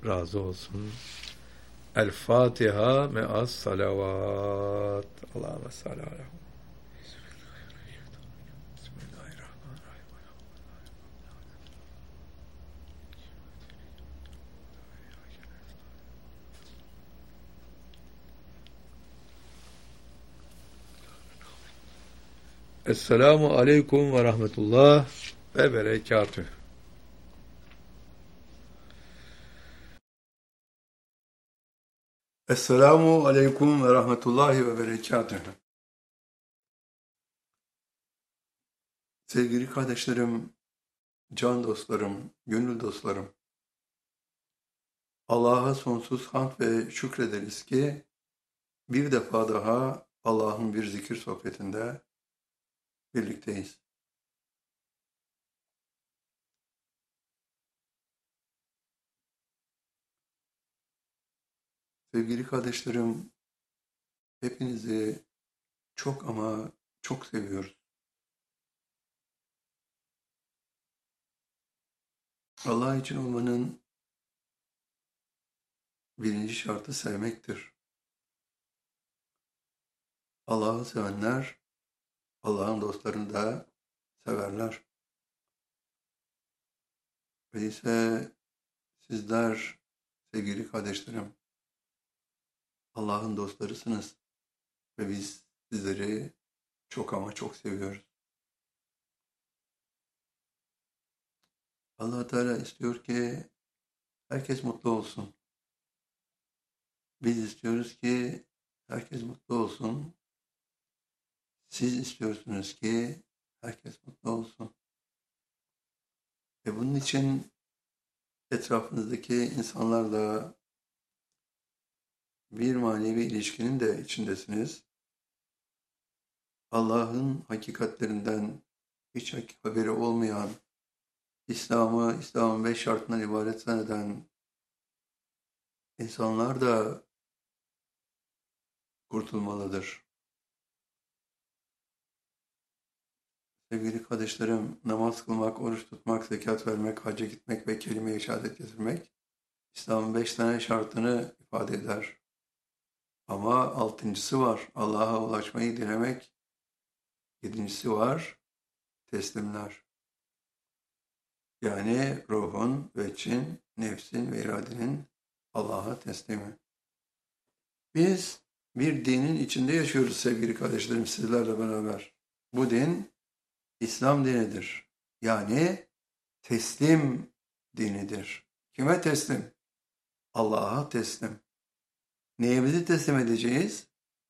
razı olsun. El Fatiha me'as salavat. Allahümme salli ala. Esselamu aleyküm ve rahmetullah ve berekatüh. Esselamu aleyküm ve rahmetullahi ve berekatüh. Sevgili kardeşlerim, can dostlarım, gönül dostlarım, Allah'a sonsuz hamd ve şükrederiz ki bir defa daha Allah'ın bir zikir sohbetinde birlikteyiz. Sevgili kardeşlerim, hepinizi çok ama çok seviyoruz. Allah için olmanın birinci şartı sevmektir. Allah'ı sevenler, Allah'ın dostlarını da severler. Öyleyse sizler, sevgili kardeşlerim, Allah'ın dostlarısınız ve biz sizleri çok ama çok seviyoruz. Allah Teala istiyor ki herkes mutlu olsun. Biz istiyoruz ki herkes mutlu olsun. Siz istiyorsunuz ki herkes mutlu olsun. Ve bunun için etrafınızdaki insanlarla bir manevi ilişkinin de içindesiniz. Allah'ın hakikatlerinden hiç haberi olmayan, İslam'ın 5 şartından ibaret zanneden insanlar da kurtulmalıdır. Sevgili kardeşlerim, namaz kılmak, oruç tutmak, zekat vermek, hacca gitmek ve kelime-i şehadet getirmek, İslam'ın 5 tane şartını ifade eder. Ama altıncısı var, Allah'a ulaşmayı dilemek. Yedincisi var, teslimler. Yani ruhun, veçin, nefsin ve iradenin Allah'a teslimi. Biz bir dinin içinde yaşıyoruz sevgili kardeşlerim sizlerle beraber. Bu din İslam dinidir. Yani teslim dinidir. Kime teslim? Allah'a teslim. Neyimizi teslim edeceğiz?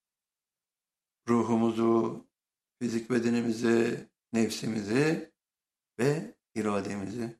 Ruhumuzu, fizik bedenimizi, nefsimizi ve irademizi.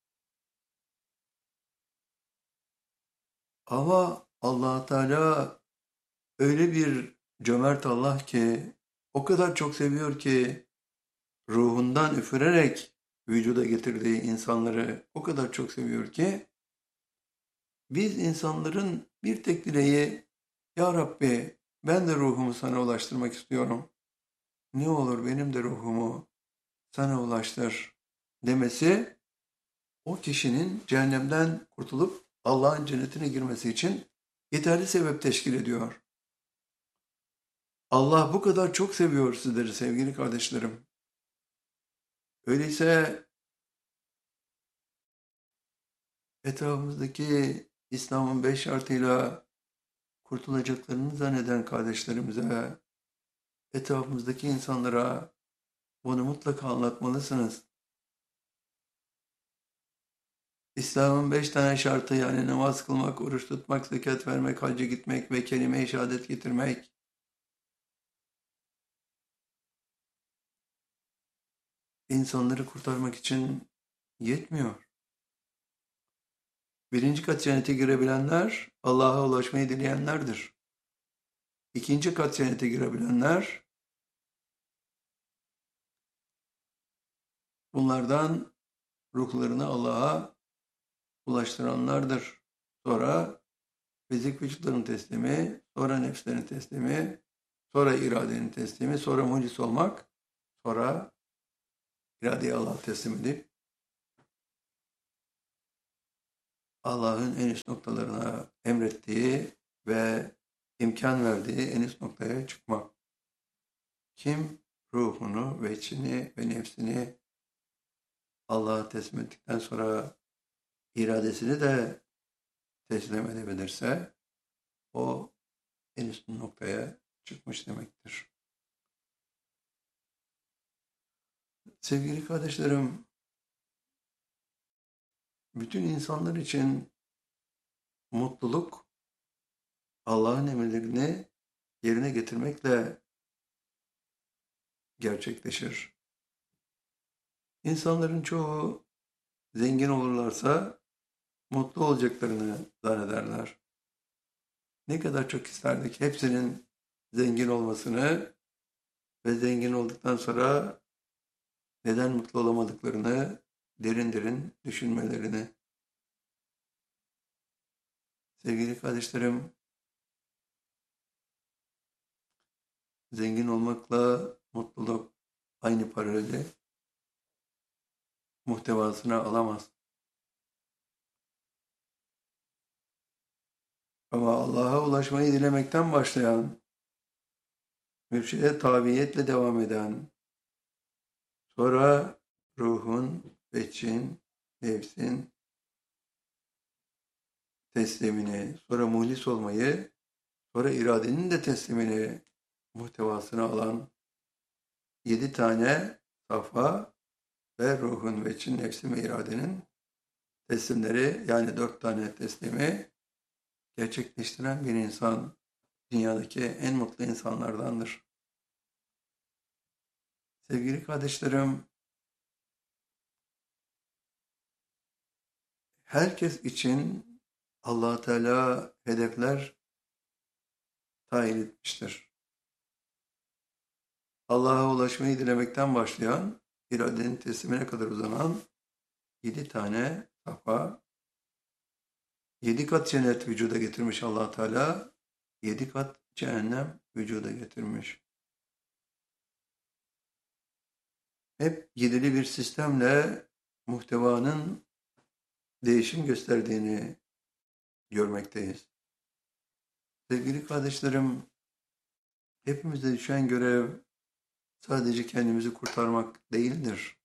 Ama Allah Teala öyle bir cömert Allah ki, o kadar çok seviyor ki, ruhundan üfürerek vücuda getirdiği insanları o kadar çok seviyor ki, biz insanların bir tek dileği, Ya Rabbi ben de ruhumu sana ulaştırmak istiyorum. Ne olur benim de ruhumu sana ulaştır demesi, o kişinin cehennemden kurtulup Allah'ın cennetine girmesi için yeterli sebep teşkil ediyor. Allah bu kadar çok seviyor sizleri sevgili kardeşlerim. Öyleyse etrafımızdaki İslam'ın 5 şartıyla kurtulacaklarını zanneden kardeşlerimize, etrafımızdaki insanlara bunu mutlaka anlatmalısınız. İslam'ın 5 tane şartı yani namaz kılmak, oruç tutmak, zekat vermek, hacca gitmek ve kelime-i şehadet getirmek. İnsanları kurtarmak için yetmiyor. Birinci kat cennete girebilenler Allah'a ulaşmayı dileyenlerdir. İkinci kat cennete girebilenler bunlardan ruhlarını Allah'a ulaştıranlardır. Sonra fizik vücutların teslimi, sonra nefslerin teslimi, sonra iradenin teslimi, sonra mucis olmak, sonra iradeyi Allah'a teslim edip Allah'ın en üst noktalarına emrettiği ve imkan verdiği en üst noktaya çıkmak. Kim ruhunu ve içini ve nefsini Allah'a teslim ettikten sonra iradesini de teslim edebilirse o en üst noktaya çıkmış demektir. Sevgili kardeşlerim, bütün insanlar için mutluluk Allah'ın emirlerini yerine getirmekle gerçekleşir. İnsanların çoğu zengin olurlarsa mutlu olacaklarını zannederler. Ne kadar çok isterdik hepsinin zengin olmasını ve zengin olduktan sonra neden mutlu olamadıklarını derin derin düşünmelerini. Sevgili kardeşlerim, zengin olmakla mutluluk aynı paralelde muhtevasına alamaz. Ama Allah'a ulaşmayı dilemekten başlayan, mürşide tabiiyetle devam eden, sonra ruhun, beçin, nefsin teslimini, sonra muhlis olmayı, sonra iradenin de teslimini muhtevasına alan 7 tane safa ve ruhun, veçin, nefsin ve iradenin teslimleri, yani 4 tane teslimi gerçekleştiren bir insan dünyadaki en mutlu insanlardandır. Sevgili kardeşlerim, herkes için Allah Teala hedefler tayin etmiştir. Allah'a ulaşmayı dilemekten başlayan, iradenin teslimine kadar uzanan 7 tane safa, 7 kat cennet vücuda getirmiş Allah Teala, 7 kat cehennem vücuda getirmiş. Hep yedili bir sistemle muhtevanın değişim gösterdiğini görmekteyiz. Sevgili kardeşlerim, hepimize düşen görev sadece kendimizi kurtarmak değildir.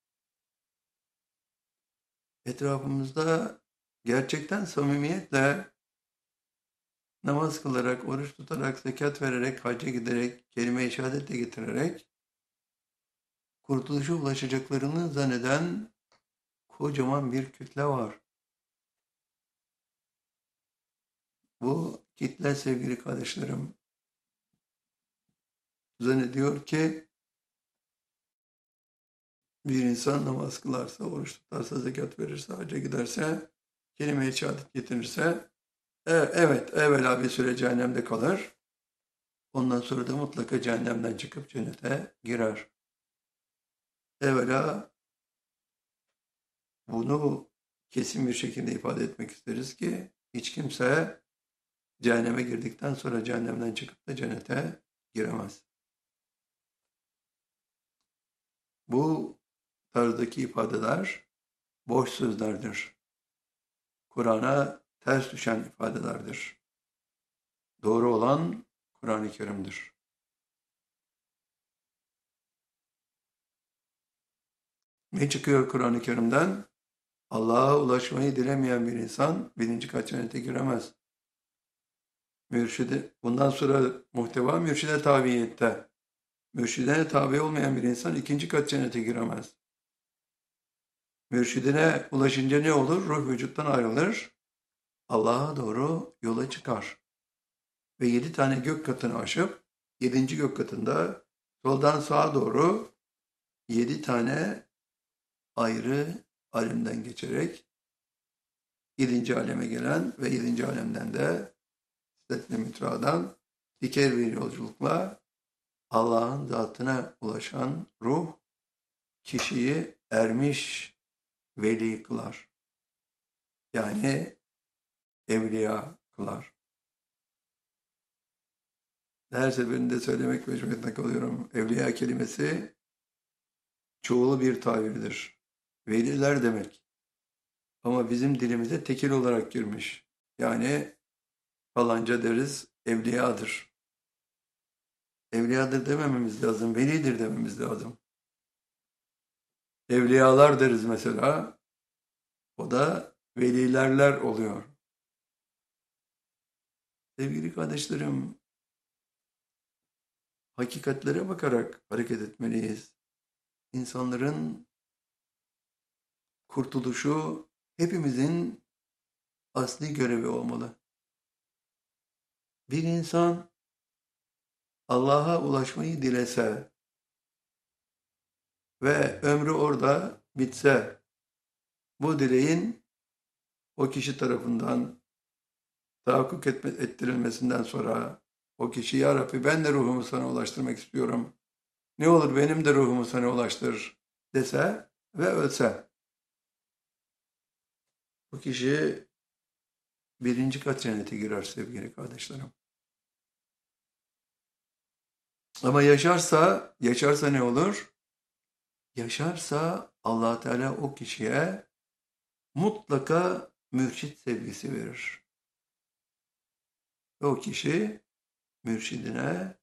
Etrafımızda gerçekten samimiyetle namaz kılarak, oruç tutarak, zekat vererek, hacca giderek, kelime-i şehadetle getirerek kurtuluşa ulaşacaklarını zanneden kocaman bir kitle var. Bu kitle sevgili kardeşlerim zannediyor ki bir insan namaz kılarsa, oruç tutarsa, zekat verirse, hacca giderse, kelime-i şehadet getirirse, evet, evvela bir süre cehennemde kalır. Ondan sonra da mutlaka cehennemden çıkıp cennete girer. Evvela bunu kesin bir şekilde ifade etmek isteriz ki hiç kimse cehenneme girdikten sonra cehennemden çıkıp da cennete giremez. Bu tarzdaki ifadeler boş sözlerdir. Kur'an'a ters düşen ifadelerdir. Doğru olan Kur'an-ı Kerim'dir. Ne çıkıyor Kur'an-ı Kerim'den? Allah'a ulaşmayı dilemeyen bir insan 1. kat cennete giremez. Bundan sonra muhteva mürşide tabiyette. Mürşidine tabi olmayan bir insan 2. kat cennete giremez. Mürşidine ulaşınca ne olur? Ruh vücuttan ayrılır. Allah'a doğru yola çıkar. Ve 7 tane gök katını aşıp 7. gök katında soldan sağa doğru 7 tane ayrı alemden geçerek 7. aleme gelen ve 7. alemden de Sidret-i Münteha'dan diker bir yolculukla Allah'ın zatına ulaşan ruh kişiyi ermiş veli kılar. Yani evliya kılar. Her seferinde söylemek mecburiyetinde kalıyorum. Evliya kelimesi çoğulu bir tabirdir. Veliler demek. Ama bizim dilimize tekil olarak girmiş. Yani falanca deriz evliyadır. Evliyadır demememiz lazım, velidir dememiz lazım. Evliyalar deriz mesela, o da velilerler oluyor. Sevgili kardeşlerim, hakikatlere bakarak hareket etmeliyiz. İnsanların kurtuluşu hepimizin asli görevi olmalı. Bir insan Allah'a ulaşmayı dilese ve ömrü orada bitse, bu dileğin o kişi tarafından tahakkuk ettirilmesinden sonra o kişi ya Rabbi ben de ruhumu sana ulaştırmak istiyorum. Ne olur benim de ruhumu sana ulaştır dese ve ölse. Bu kişi birinci kat cennete girer sevgili kardeşlerim. Ama yaşarsa ne olur? Yaşarsa Allah Teala o kişiye mutlaka mürşit sevgisi verir. Ve o kişi mürşidine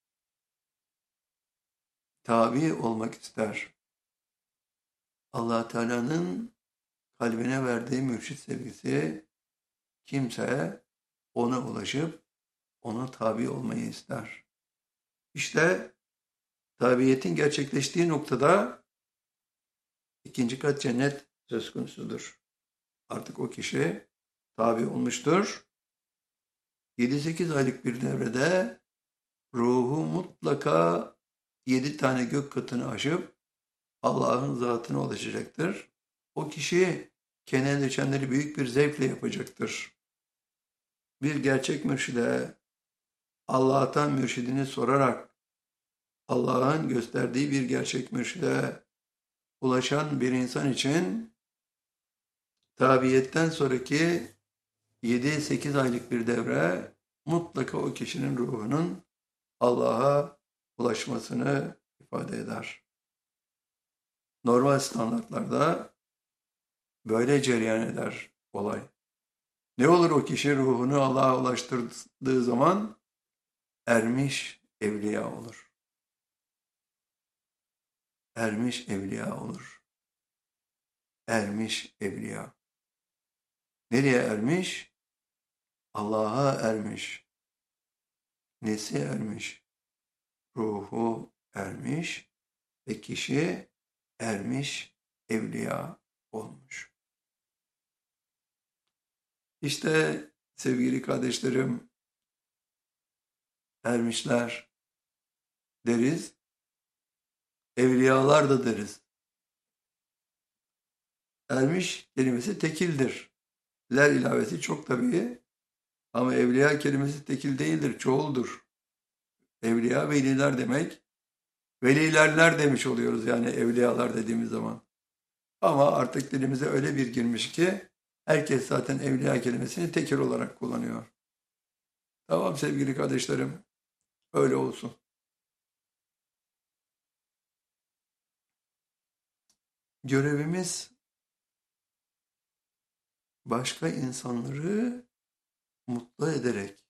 tabi olmak ister. Allah Teala'nın kalbine verdiği mürşit sevgisi kimse ona ulaşıp ona tabi olmayı ister. İşte tabiyetin gerçekleştiği noktada ikinci kat cennet söz konusudur. Artık o kişi tabi olmuştur. 7-8 aylık bir devrede ruhu mutlaka 7 tane gök katını aşıp Allah'ın zatına ulaşacaktır. O kişi kendine düşenleri büyük bir zevkle yapacaktır. Bir gerçek mürşide Allah'tan mürşidini sorarak Allah'ın gösterdiği bir gerçek mürşide ulaşan bir insan için tabiyetten sonraki 7-8 aylık bir devre mutlaka o kişinin ruhunun Allah'a ulaşmasını ifade eder. Normal standartlarda böyle cereyan eder olay. Ne olur o kişi ruhunu Allah'a ulaştırdığı zaman ermiş evliya olur. Ermiş evliya olur. Ermiş evliya. Nereye ermiş? Allah'a ermiş. Nesi ermiş? Ruhu ermiş ve kişi ermiş evliya olmuş. İşte sevgili kardeşlerim, ermişler deriz, evliyalar da deriz. Ermiş kelimesi tekildir. Ler ilavesi çok tabii ama evliya kelimesi tekil değildir, çoğuldur. Evliya veliler demek. Velilerler demiş oluyoruz yani evliyalar dediğimiz zaman. Ama artık dilimize öyle bir girmiş ki herkes zaten evliya kelimesini tekil olarak kullanıyor. Tamam sevgili kardeşlerim, öyle olsun. Görevimiz başka insanları mutlu ederek,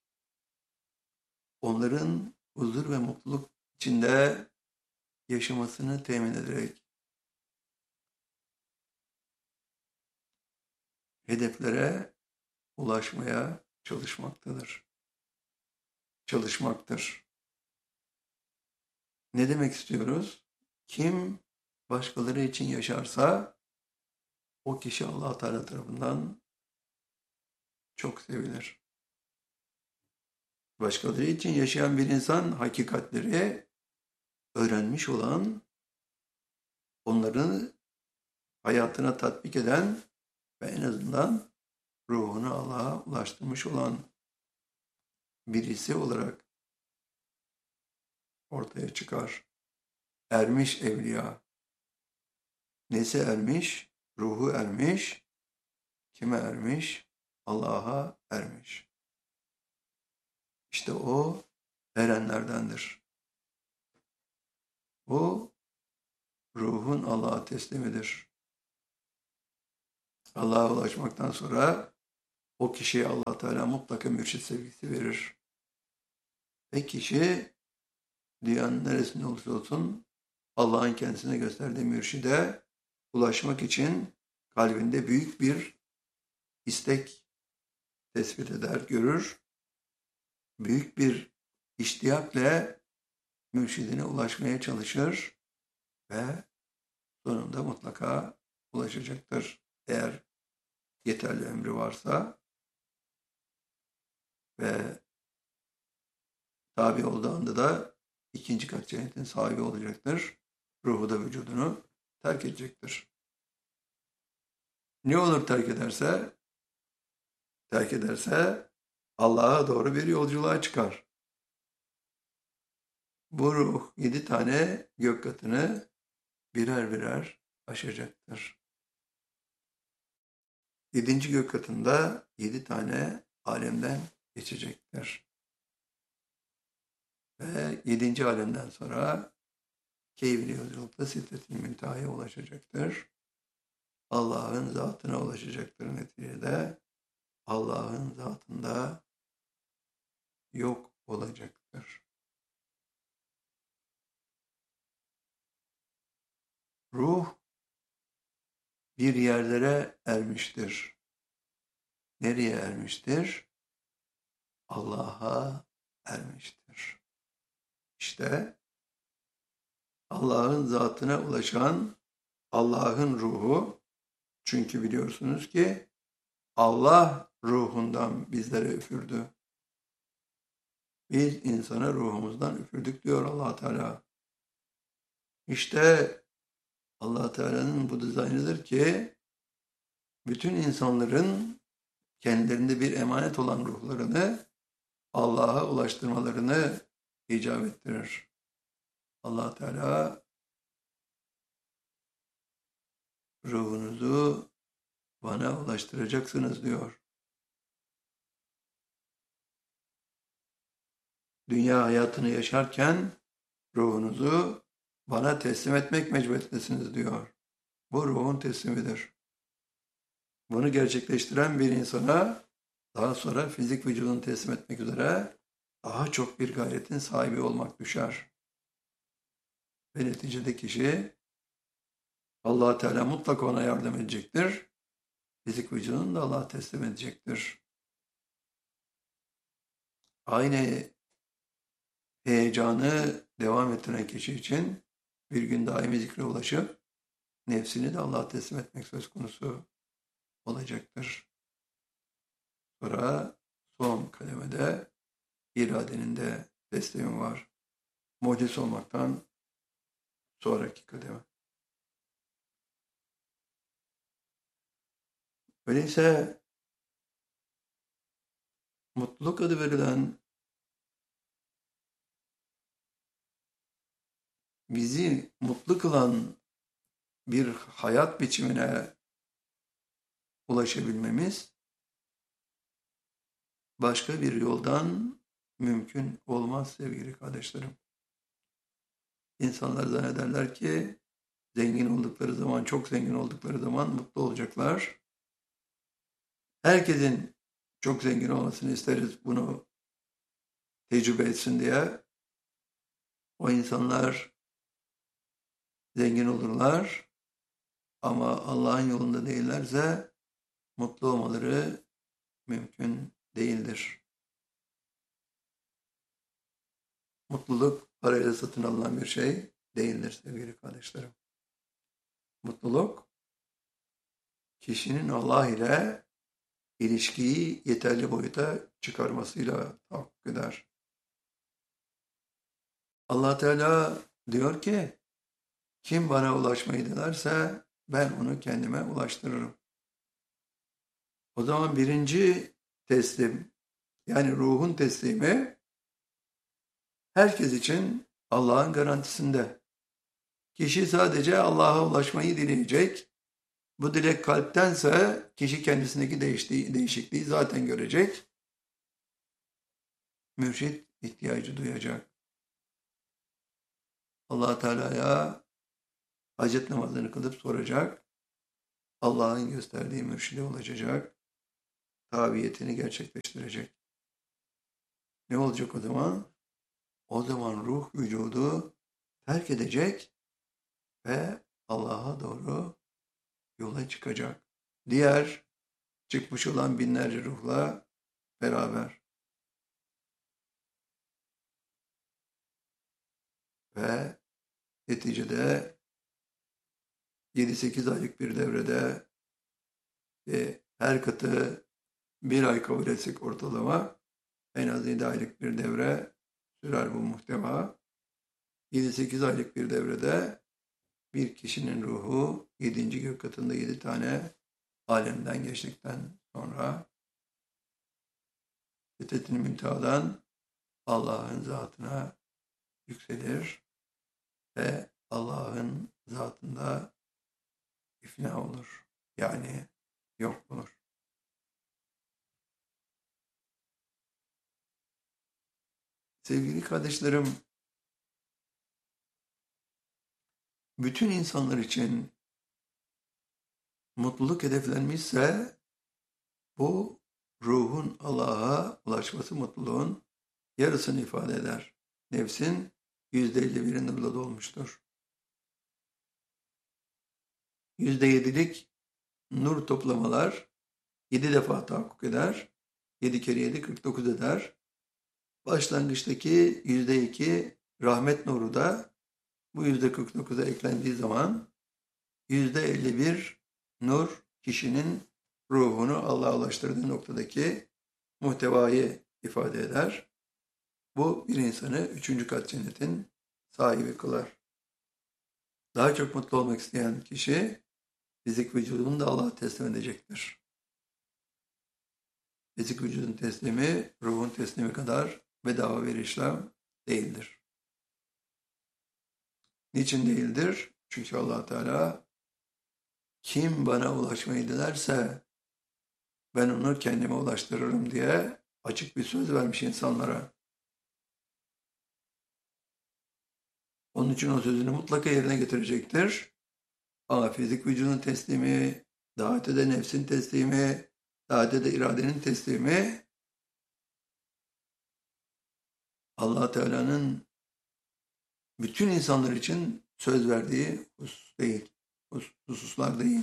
onların huzur ve mutluluk içinde yaşamasını temin ederek, hedeflere ulaşmaya çalışmaktır. Ne demek istiyoruz? Kim başkaları için yaşarsa o kişi Allah Teala tarafından çok sevilir. Başkaları için yaşayan bir insan hakikatleri öğrenmiş olan, onların hayatına tatbik eden ve en azından ruhunu Allah'a ulaştırmış olan birisi olarak ortaya çıkar. Ermiş evliya. Nesi ermiş? Ruhu ermiş. Kime ermiş? Allah'a ermiş. İşte o erenlerdendir. O ruhun Allah'a teslimidir. Allah'a ulaşmaktan sonra o kişiye Allah Teala mutlaka mürşit sevgisi verir. Ve kişi dünyanın neresinde olursa olsun Allah'ın kendisine gösterdiği mürşide ulaşmak için kalbinde büyük bir istek tespit eder, görür. Büyük bir iştiyakla mürşidine ulaşmaya çalışır ve sonunda mutlaka ulaşacaktır. Eğer yeterli ömrü varsa ve tabi olduğu anda da ikinci kat cennetin sahibi olacaktır. Ruhu da vücudunu terk edecektir. Ne olur terk ederse? Terk ederse Allah'a doğru bir yolculuğa çıkar. Bu ruh 7 tane gök katını birer birer aşacaktır. 7. gök katında 7 tane alemden geçecektir. Ve 7. alemden sonra keyifli yolculukla Sidret-i Münteha'ya ulaşacaktır. Allah'ın zatına ulaşacaktır neticede. Allah'ın zatında yok olacaktır. Ruh bir yerlere ermiştir. Nereye ermiştir? Allah'a ermiştir. İşte Allah'ın zatına ulaşan Allah'ın ruhu, çünkü biliyorsunuz ki Allah ruhundan bizlere üfürdü. Biz insana ruhumuzdan üfürdük diyor Allah Teala. İşte Allah Teala'nın bu dizaynıdır ki bütün insanların kendilerinde bir emanet olan ruhlarını Allah'a ulaştırmalarını icap ettirir. Allah Teala ruhunuzu bana ulaştıracaksınız diyor. Dünya hayatını yaşarken ruhunuzu bana teslim etmek mecburiyetindesiniz diyor. Bu ruhun teslimidir. Bunu gerçekleştiren bir insana daha sonra fizik vücudunu teslim etmek üzere daha çok bir gayretin sahibi olmak düşer. Ve neticede kişi Allah Teala mutlaka ona yardım edecektir. Fizik vücudunu da Allah teslim edecektir. Aynı heyecanı devam ettiren kişi için bir gün daimi zikre ulaşıp nefsini de Allah'a teslim etmek söz konusu olacaktır. Sonra son kademede iradenin de teslimi var. Mucize olmaktan sonraki kademe. Öyleyse mutluluk adı verilen bizi mutlu kılan bir hayat biçimine ulaşabilmemiz başka bir yoldan mümkün olmaz sevgili kardeşlerim. İnsanlar zannederler ki zengin oldukları zaman, çok zengin oldukları zaman mutlu olacaklar. Herkesin çok zengin olmasını isteriz, bunu tecrübe etsin diye. O insanlar zengin olurlar ama Allah'ın yolunda değillerse mutlu olmaları mümkün değildir. Mutluluk parayla satın alınan bir şey değildir sevgili kardeşlerim. Mutluluk kişinin Allah ile ilişkiyi yeterli boyuta çıkarmasıyla tahakkuk eder. Allah Teala diyor ki kim bana ulaşmayı dilerse ben onu kendime ulaştırırım. O zaman birinci teslim, yani ruhun teslimi herkes için Allah'ın garantisinde. Kişi sadece Allah'a ulaşmayı dileyecek. Bu dilek kalptense kişi kendisindeki değişikliği zaten görecek. Mürşit ihtiyacı duyacak. Allah Teala'ya hacet namazını kılıp soracak. Allah'ın gösterdiği mürşide ulaşacak, tabiyetini gerçekleştirecek. Ne olacak o zaman? O zaman ruh vücudu terk edecek ve Allah'a doğru yola çıkacak. Diğer çıkmış olan binlerce ruhla beraber. Ve neticede 7-8 aylık bir devrede her katı bir ay kabul etsek ortalama en az 7 aylık bir devre sürer bu muhteva. 7-8 aylık bir devrede bir kişinin ruhu 7. gök katında 7 tane alemden geçtikten sonra Sidret-i Münteha'dan Allah'ın zatına yükselir ve Allah'ın zatında ifna olur. Yani yok olur. Sevgili kardeşlerim, bütün insanlar için mutluluk hedeflenmişse bu ruhun Allah'a ulaşması mutluluğun yarısını ifade eder. Nefsin %51'i nurla dolmuştur. %7'lik nur toplamalar 7 defa tahakkuk eder. 7 kere 7 49 eder. Başlangıçtaki %2 rahmet nuru da bu %49'a eklendiği zaman %51 nur kişinin ruhunu Allah'a ulaştırdığı noktadaki muhtevayı ifade eder. Bu bir insanı 3. kat cennetin sahibi kılar. Daha çok mutlu olmak isteyen kişi fizik vücudunu da Allah'a teslim edecektir. Fizik vücudun teslimi ruhun teslimi kadar bedava bir işlem değildir. Niçin değildir? Çünkü Allah Teala kim bana ulaşmayı dilerse ben onu kendime ulaştırırım diye açık bir söz vermiş insanlara. Onun için o sözünü mutlaka yerine getirecektir. Ama fizik vücudun teslimi, daha ötede nefsin teslimi, daha ötede iradenin teslimi Allah Teala'nın bütün insanlar için söz verdiği husus değil, hususlar değil.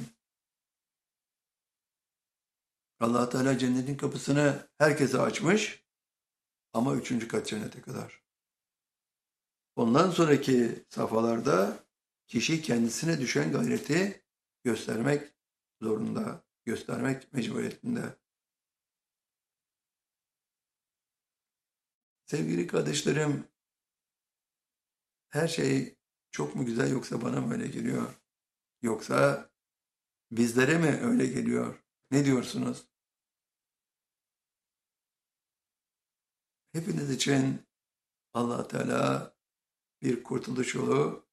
Allah Teala cennetin kapısını herkese açmış ama 3. kat cennete kadar. Ondan sonraki safhalarda kişi kendisine düşen gayreti göstermek zorunda, göstermek mecburiyetinde. Sevgili kardeşlerim, her şey çok mu güzel yoksa bana mı öyle geliyor? Yoksa bizlere mi öyle geliyor? Ne diyorsunuz? Hepiniz için Allah Teala bir kurtuluş yolu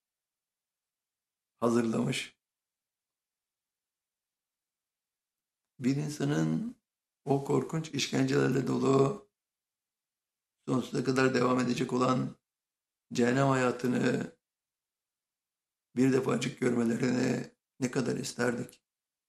hazırlamış. Bir insanın o korkunç işkencelerle dolu, sonsuza kadar devam edecek olan cehennem hayatını bir defacık görmelerini ne kadar isterdik.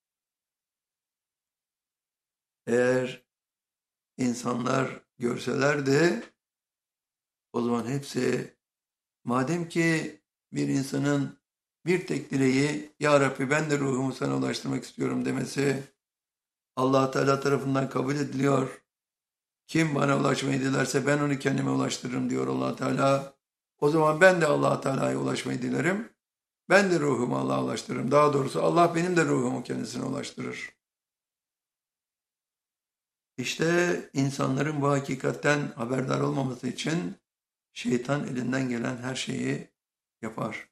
Eğer insanlar görselerdi, o zaman hepsi, madem ki bir insanın bir tek dileği, Ya Rabbi ben de ruhumu sana ulaştırmak istiyorum demesi, Allah Teala tarafından kabul ediliyor. Kim bana ulaşmayı dilerse ben onu kendime ulaştırırım diyor Allah Teala. O zaman ben de Allah Teala'ya ulaşmayı dilerim. Ben de ruhumu Allah'a ulaştırırım. Daha doğrusu Allah benim de ruhumu kendisine ulaştırır. İşte insanların bu hakikatten haberdar olmaması için şeytan elinden gelen her şeyi yapar.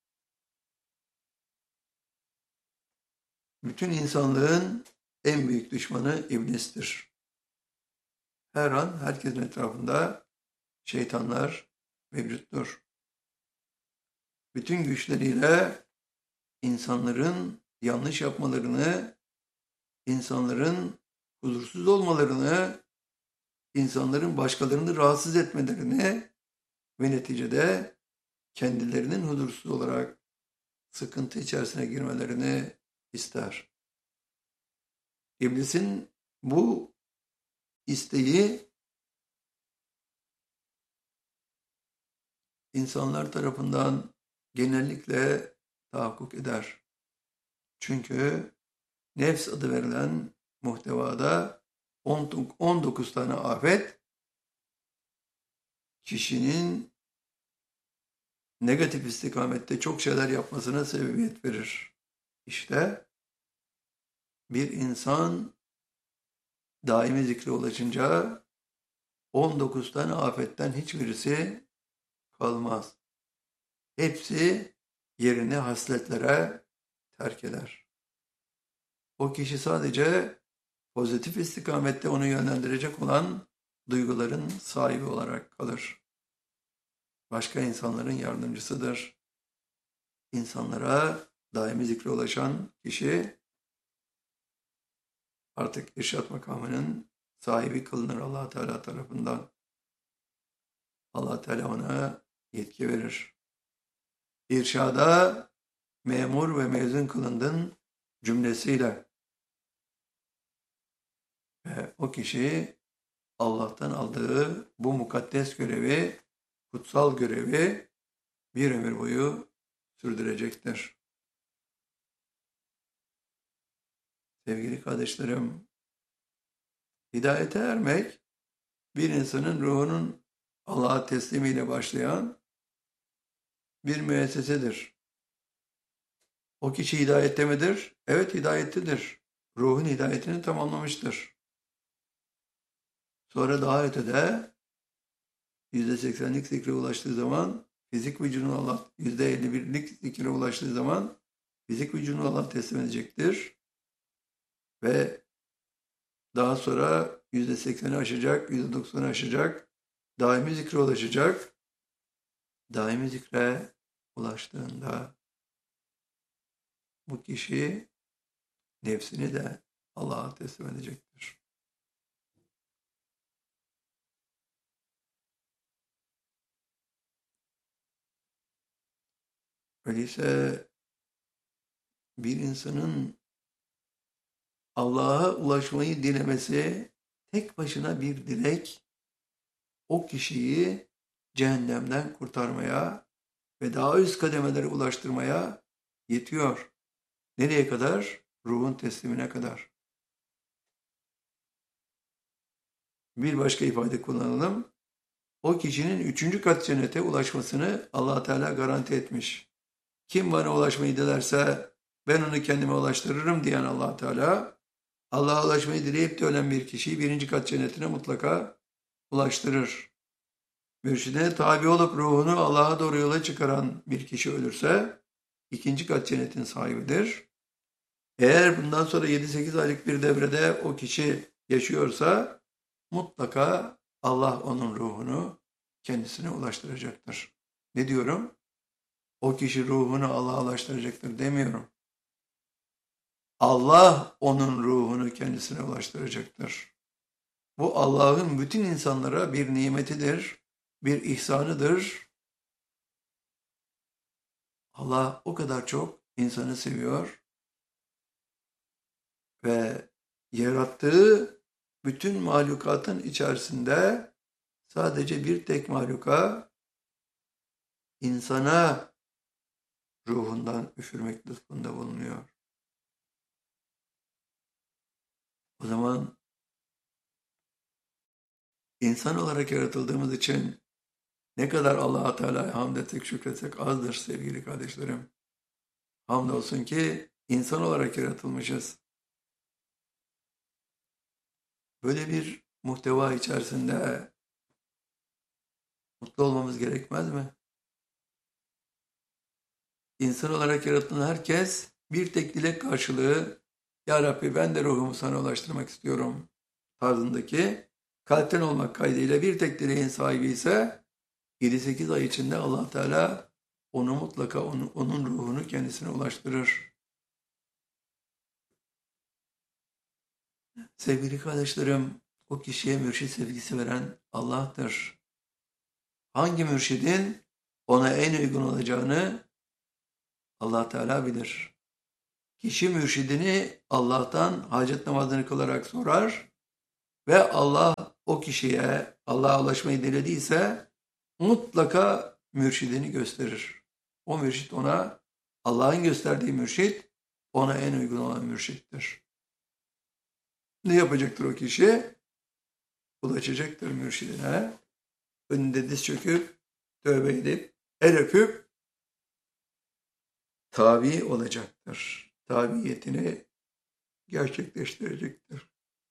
Bütün insanlığın en büyük düşmanı iblistir. Her an herkesin etrafında şeytanlar mevcuttur. Bütün güçleriyle insanların yanlış yapmalarını, insanların huzursuz olmalarını, insanların başkalarını rahatsız etmelerini ve neticede kendilerinin huzursuz olarak sıkıntı içerisine girmelerini ister. İblisin bu isteği insanlar tarafından genellikle tahakkuk eder. Çünkü nefs adı verilen muhtevada 19 tane afet kişinin negatif istikamette çok şeyler yapmasına sebebiyet verir. İşte bir insan daimi zikre ulaşınca 19 tane afetten hiçbirisi kalmaz. Hepsi yerini hasletlere terk eder. O kişi sadece pozitif istikamette onu yönlendirecek olan duyguların sahibi olarak kalır. Başka insanların yardımcısıdır. İnsanlara daimi zikre ulaşan kişi artık irşat makamının sahibi kılınır Allah Teala tarafından. Allah Teala ona yetki verir. İrşada memur ve mezun kılındın cümlesiyle ve o kişi Allah'tan aldığı bu mukaddes görevi, kutsal görevi bir ömür boyu sürdürecektir. Sevgili kardeşlerim, hidayete ermek bir insanın ruhunun Allah'a teslimiyle başlayan bir müessesedir. O kişi hidayette midir? Evet, hidayettedir. Ruhun hidayetini tamamlamıştır. Sonra daha ötede %80'lik zikre ulaştığı zaman fizik vücudunu Allah, %51'lik zikre ulaştığı zaman fizik vücudunu Allah teslim edecektir. Ve daha sonra %80'i aşacak, %90'ı aşacak, daimi zikre ulaşacak. Daimi zikre ulaştığında bu kişi nefsini de Allah'a teslim edecektir. Öyleyse bir insanın Allah'a ulaşmayı dilemesi tek başına bir dilek, o kişiyi cehennemden kurtarmaya ve daha üst kademelere ulaştırmaya yetiyor. Nereye kadar? Ruhun teslimine kadar. Bir başka ifade kullanalım. O kişinin 3. kat cennete ulaşmasını Allah Teala garanti etmiş. Kim bana ulaşmayı dilerse ben onu kendime ulaştırırım diyen Allah Teala, Allah'a ulaşmayı dileyip de ölen bir kişiyi 1. kat cennetine mutlaka ulaştırır. Mürşidine tabi olup ruhunu Allah'a doğru yola çıkaran bir kişi ölürse 2. kat cennetin sahibidir. Eğer bundan sonra 7-8 aylık bir devrede o kişi yaşıyorsa mutlaka Allah onun ruhunu kendisine ulaştıracaktır. Ne diyorum? O kişi ruhunu Allah'a ulaştıracaktır demiyorum. Allah onun ruhunu kendisine ulaştıracaktır. Bu Allah'ın bütün insanlara bir nimetidir, bir ihsanıdır. Allah o kadar çok insanı seviyor ve yarattığı bütün mahlukatın içerisinde sadece bir tek mahluka insana ruhundan üfürmek lütfunda bulunuyor. O zaman insan olarak yaratıldığımız için ne kadar Allah-u Teala'ya hamd etsek, şükretsek azdır sevgili kardeşlerim. Hamdolsun ki insan olarak yaratılmışız. Böyle bir muhteva içerisinde mutlu olmamız gerekmez mi? İnsan olarak yaratılan herkes bir tek dilek karşılığı, Ya Rabbi ben de ruhumu sana ulaştırmak istiyorum tarzındaki kalpten olmak kaydıyla bir tek dileğin sahibi ise 7-8 ay içinde Allah Teala onu mutlaka onun ruhunu kendisine ulaştırır. Sevgili kardeşlerim, o kişiye mürşid sevgisi veren Allah'tır. Hangi mürşidin ona en uygun olacağını Allah Teala bilir. Kişi mürşidini Allah'tan hacet namazını kılarak sorar ve Allah o kişiye Allah'a ulaşmayı dilediyse mutlaka mürşidini gösterir. O mürşit ona, Allah'ın gösterdiği mürşit ona en uygun olan mürşittir. Ne yapacaktır o kişi? Ulaşacaktır mürşidine. Önünde diz çöküp, tövbe edip, el öpüp tabi olacaktır. Tabiyetini gerçekleştirecektir.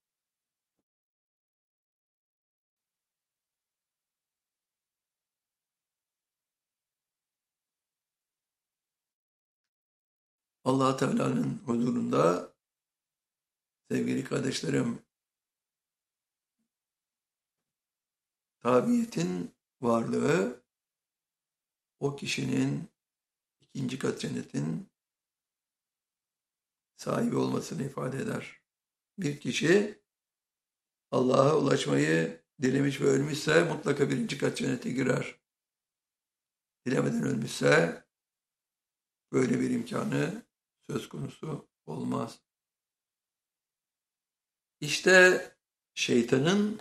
Allah Teala'nın huzurunda sevgili kardeşlerim, tabiyetin varlığı o kişinin ikinci kat cennetin sahibi olmasını ifade eder. Bir kişi Allah'a ulaşmayı dilemiş ve ölmüşse mutlaka birinci kat cennete girer. Dilemeden ölmüşse böyle bir imkanı söz konusu olmaz. İşte şeytanın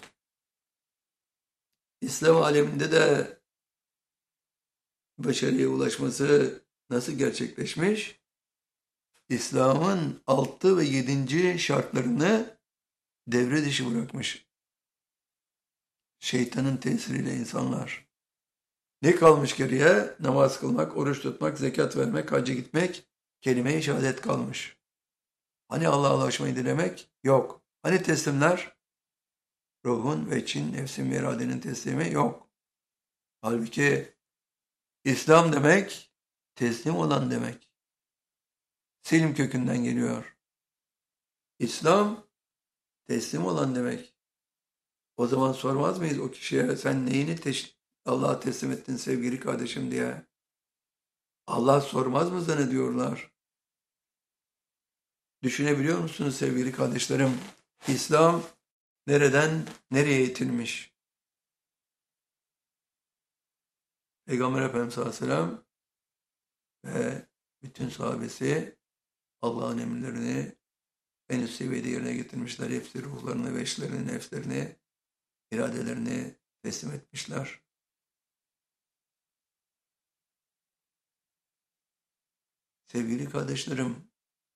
İslam aleminde de başarıya ulaşması nasıl gerçekleşmiş? İslam'ın 6 ve 7. şartlarını devre dışı bırakmış. Şeytanın tesiriyle insanlar. Ne kalmış geriye? Namaz kılmak, oruç tutmak, zekat vermek, hacca gitmek, kelime-i şehadet kalmış. Hani Allah'a ulaşmayı dilemek? Yok. Hani teslimler? Ruhun ve için, nefsin ve iradenin teslimi? Yok. Halbuki İslam demek, teslim olan demek. Selim kökünden geliyor. İslam, teslim olan demek. O zaman sormaz mıyız o kişiye, sen neyini Allah'a teslim ettin sevgili kardeşim diye? Allah sormaz mı zannediyorlar? Düşünebiliyor musunuz sevgili kardeşlerim? İslam nereden nereye itilmiş? Peygamber Efendimiz Aleyhisselam ve bütün sahabesi Allah'ın emirlerini en üst seviyede yerine getirmişler. Hepsi ruhlarını, veçlerini, nefslerini, iradelerini teslim etmişler. Sevgili kardeşlerim,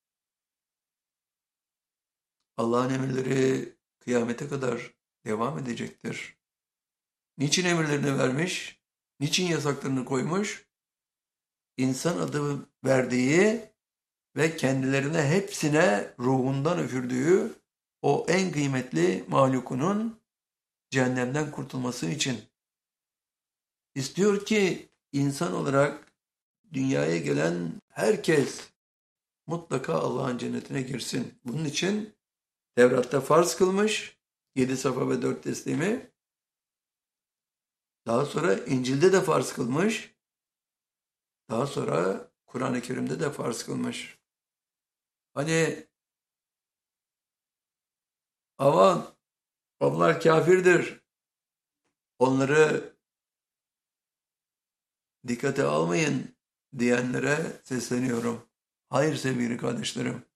Allah'ın emirleri kıyamete kadar devam edecektir. Niçin emirlerini vermiş? Niçin yasaklarını koymuş? İnsan adı verdiği ve kendilerine hepsine ruhundan üfürdüğü o en kıymetli mahlukunun cehennemden kurtulması için. İstiyor ki insan olarak dünyaya gelen herkes mutlaka Allah'ın cennetine girsin. Bunun için Tevrat'ta farz kılmış 7 safa ve 4 teslimi. Daha sonra İncil'de de farz kılmış. Daha sonra Kur'an-ı Kerim'de de farz kılmış. Hani aman onlar kafirdir, onları dikkate almayın diyenlere sesleniyorum. Hayır sevgili kardeşlerim.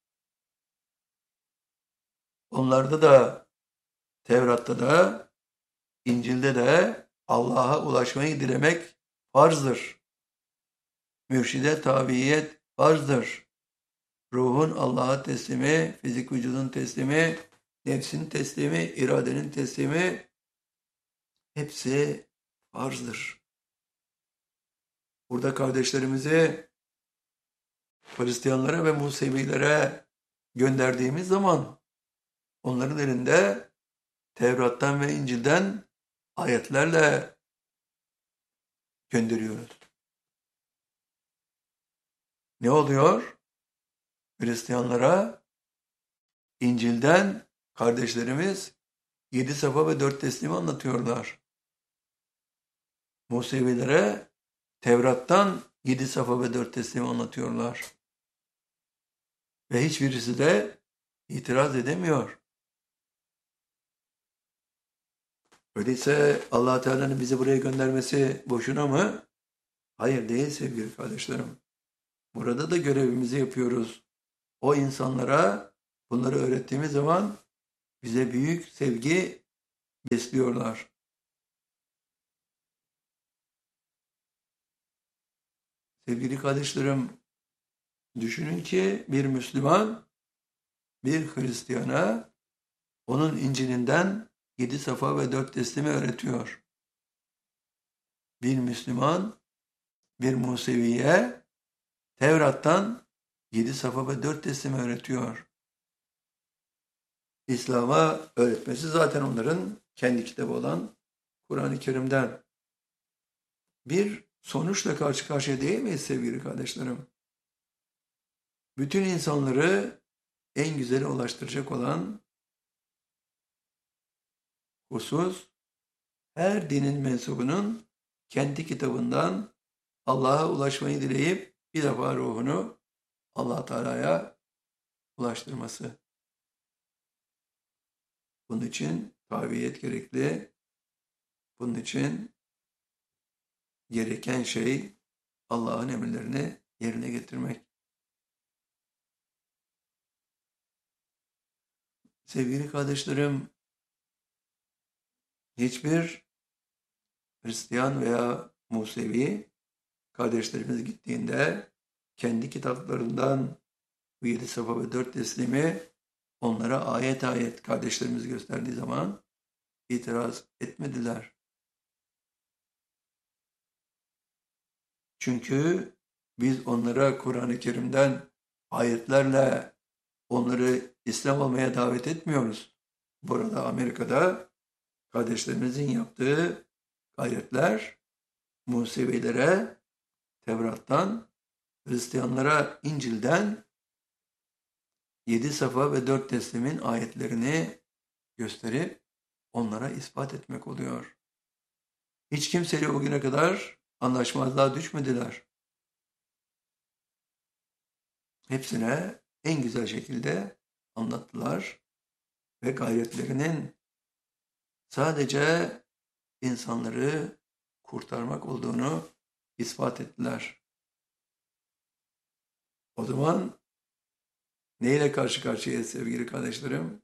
Onlarda da, Tevrat'ta da, İncil'de de Allah'a ulaşmayı dilemek farzdır. Mürşide tabiyet farzdır. Ruhun Allah'a teslimi, fizik vücudun teslimi, nefsin teslimi, iradenin teslimi hepsi farzdır. Burada kardeşlerimizi Hristiyanlara ve Musevilere gönderdiğimiz zaman onların elinde Tevrat'tan ve İncil'den ayetlerle gönderiyoruz. Ne oluyor? Hristiyanlara İncil'den kardeşlerimiz 7 safa ve 4 teslimi anlatıyorlar. Musevilere Tevrat'tan 7 safa ve 4 teslimi anlatıyorlar. Ve hiçbirisi de itiraz edemiyor. Öyleyse Allah Teala'nın bizi buraya göndermesi boşuna mı? Hayır değil sevgili kardeşlerim. Burada da görevimizi yapıyoruz. o insanlara bunları öğrettiğimiz zaman bize büyük sevgi besliyorlar. Sevgili kardeşlerim, düşünün ki bir Müslüman bir Hristiyana onun İncil'inden 7 safa ve 4 teslimi öğretiyor. Bir Müslüman bir Museviye Tevrat'tan 7 safa ve 4 teslimi öğretiyor. İslam'a öğretmesi zaten onların kendi kitabı olan Kur'an-ı Kerim'den. Bir sonuçla karşı karşıya değil miyiz sevgili kardeşlerim? Bütün insanları en güzele ulaştıracak olan husus, her dinin mensubunun kendi kitabından Allah'a ulaşmayı dileyip bir defa ruhunu Allah Teala'ya ulaştırması. Bunun için tabiyet gerekli. Bunun için gereken şey Allah'ın emirlerini yerine getirmek. Sevgili kardeşlerim, hiçbir Hristiyan veya Musevi kardeşlerimiz gittiğinde kendi kitaplarından bu 7 safa ve 4 teslimi onlara ayet ayet kardeşlerimiz gösterdiği zaman itiraz etmediler. Çünkü biz onlara Kur'an-ı Kerim'den ayetlerle onları İslam olmaya davet etmiyoruz. Burada Amerika'da kardeşlerimizin yaptığı gayretler Musevilere Tevrat'tan, Hristiyanlara İncil'den 7 safa ve 4 teslimin ayetlerini gösterip onlara ispat etmek oluyor. Hiç kimseyle o güne kadar anlaşmazlığa düşmediler. Hepsine en güzel şekilde anlattılar ve gayretlerinin sadece insanları kurtarmak olduğunu ispat ettiler. O zaman neyle karşı karşıyayız sevgili kardeşlerim?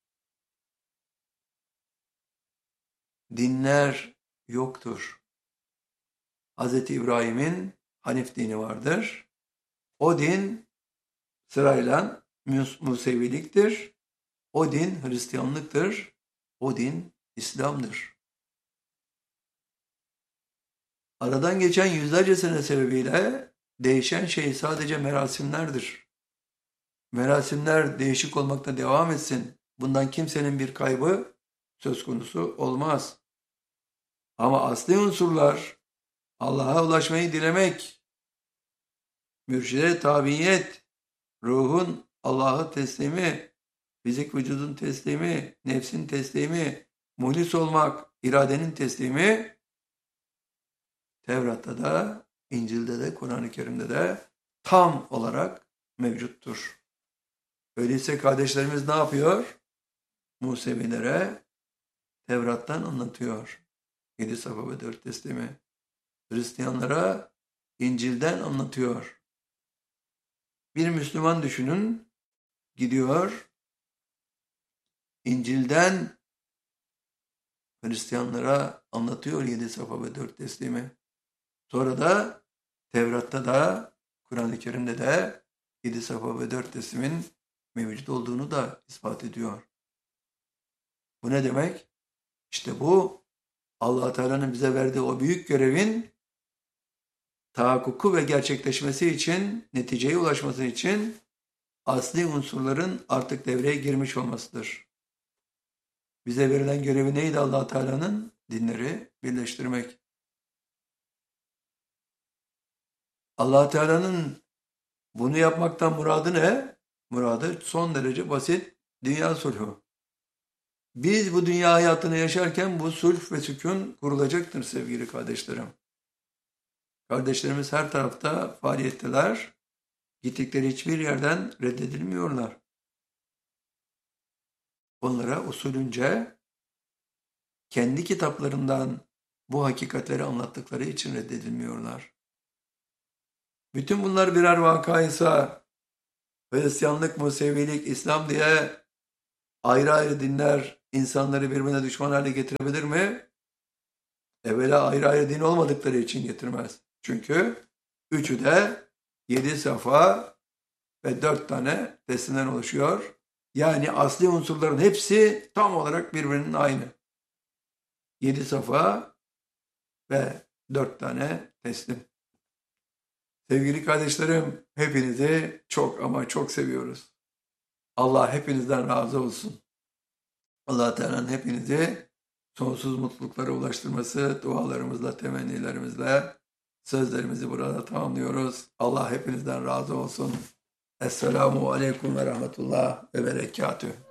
Dinler yoktur. Hz. İbrahim'in Hanif dini vardır. O din sırayla Museviliktir. O din Hristiyanlıktır. O din İslam'dır. Aradan geçen yüzlerce sene sebebiyle değişen şey sadece merasimlerdir. Merasimler değişik olmakta devam etsin. Bundan kimsenin bir kaybı söz konusu olmaz. Ama asli unsurlar Allah'a ulaşmayı dilemek, mürşide tabiyet, ruhun Allah'a teslimi, fizik vücudun teslimi, nefsin teslimi, muhlis olmak, iradenin teslimi, Tevrat'ta da, İncil'de de, Kur'an-ı Kerim'de de tam olarak mevcuttur. Öyleyse kardeşlerimiz ne yapıyor? Musevilere Tevrat'tan anlatıyor. 7 safa ve 4 teslimi. Hristiyanlara İncil'den anlatıyor. Bir Müslüman düşünün, gidiyor, İncil'den Hristiyanlara anlatıyor 7 safa ve 4 teslimi. Sonra da Tevrat'ta da, Kur'an-ı Kerim'de de 7 safa ve 4 teslimin mevcut olduğunu da ispat ediyor. Bu ne demek? İşte bu Allah Teala'nın bize verdiği o büyük görevin tahakkuku ve gerçekleşmesi için, neticeye ulaşması için asli unsurların artık devreye girmiş olmasıdır. Bize verilen görevi neydi Allah Teala'nın? Dinleri birleştirmek. Allah Teala'nın bunu yapmaktan muradı ne? Muradı son derece basit, dünya sulhu. Biz bu dünya hayatını yaşarken bu sulh ve sükun kurulacaktır sevgili kardeşlerim. Kardeşlerimiz her tarafta faaliyetteler. Gittikleri hiçbir yerden reddedilmiyorlar. Onlara usulünce kendi kitaplarından bu hakikatleri anlattıkları için reddedilmiyorlar. Bütün bunlar birer vakaysa Hristiyanlık, Musevilik, İslam diye ayrı ayrı dinler insanları birbirine düşman hale getirebilir mi? Evvela ayrı ayrı din olmadıkları için getirmez. Çünkü üçü de 7 safa ve 4 tane teslimden oluşuyor. Yani asli unsurların hepsi tam olarak birbirinin aynı. 7 safa ve 4 tane teslim. Sevgili kardeşlerim, hepinizi çok ama çok seviyoruz. Allah hepinizden razı olsun. Allah Teala'nın hepinizi sonsuz mutluluklara ulaştırması dualarımızla, temennilerimizle sözlerimizi burada tamamlıyoruz. Allah hepinizden razı olsun. Esselamu Aleyküm ve Rahmetullah ve Berekatüh.